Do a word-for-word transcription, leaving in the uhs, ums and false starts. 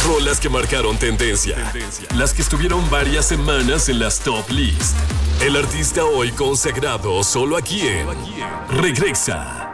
Las rolas que marcaron tendencia. Las que estuvieron varias semanas en las top list. El artista hoy consagrado solo aquí en Regresa.